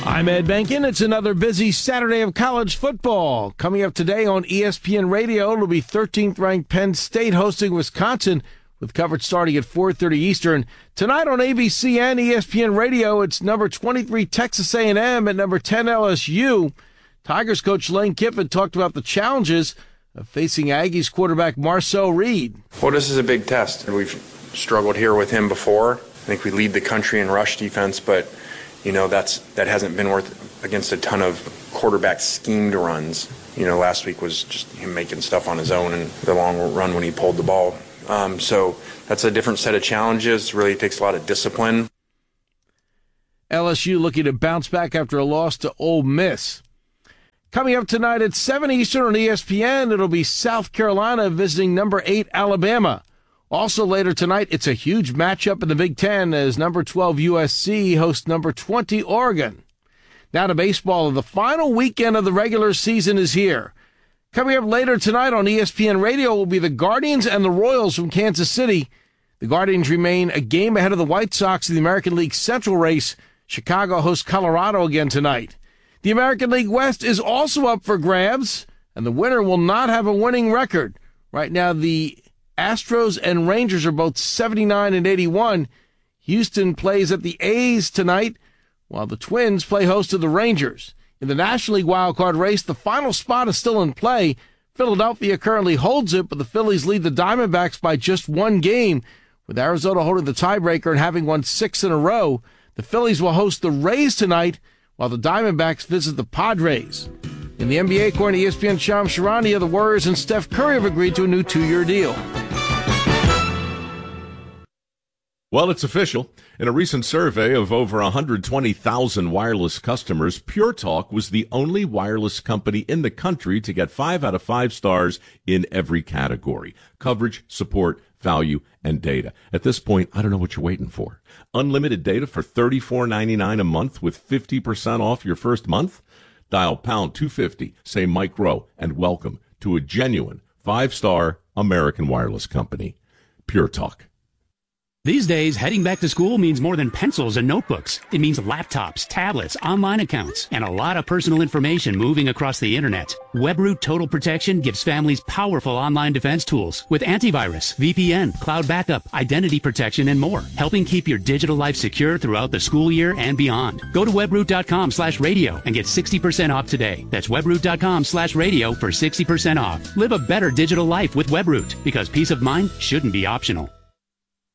I'm Ed Benkin. It's another busy Saturday of college football. Coming up today on ESPN Radio, it'll be 13th-ranked Penn State hosting Wisconsin, with coverage starting at 4:30 Eastern. Tonight on ABC and ESPN Radio, it's number 23 Texas A&M and number 10 LSU. Tigers coach Lane Kiffin talked about the challenges of facing Aggies quarterback Marcel Reed. Well, this is a big test. We've struggled here with him before. I think we lead the country in rush defense, but that hasn't been worth against a ton of quarterback schemed runs. Last week was just him making stuff on his own and the long run when he pulled the ball. So that's a different set of challenges. Really takes a lot of discipline. LSU looking to bounce back after a loss to Ole Miss. Coming up tonight at 7 Eastern on ESPN, it'll be South Carolina visiting number 8 Alabama. Also later tonight, it's a huge matchup in the Big Ten as number 12 USC hosts number 20 Oregon. Now to baseball. The final weekend of the regular season is here. Coming up later tonight on ESPN Radio will be the Guardians and the Royals from Kansas City. The Guardians remain a game ahead of the White Sox in the American League Central race. Chicago hosts Colorado again tonight. The American League West is also up for grabs, and the winner will not have a winning record. Right now, the Astros and Rangers are both 79 and 81. Houston plays at the A's tonight, while the Twins play host to the Rangers. In the National League wildcard race, the final spot is still in play. Philadelphia currently holds it, but the Phillies lead the Diamondbacks by just one game, with Arizona holding the tiebreaker and having won 6 in a row. The Phillies will host the Rays tonight, while the Diamondbacks visit the Padres. In the NBA, according to ESPN Shams Charania, the Warriors and Steph Curry have agreed to a new 2-year deal. Well, it's official. In a recent survey of over 120,000 wireless customers, Pure Talk was the only wireless company in the country to get 5 out of 5 stars in every category: coverage, support, value, and data. At this point, I don't know what you're waiting for. Unlimited data for $34.99 a month with 50% off your first month? Dial pound 250, say Mike Rowe, and welcome to a genuine 5-star American wireless company. Pure Talk. These days, heading back to school means more than pencils and notebooks. It means laptops, tablets, online accounts, and a lot of personal information moving across the internet. WebRoot Total Protection gives families powerful online defense tools with antivirus, VPN, cloud backup, identity protection, and more, helping keep your digital life secure throughout the school year and beyond. Go to webroot.com/radio and get 60% off today. That's webroot.com/radio for 60% off. Live a better digital life with WebRoot, because peace of mind shouldn't be optional.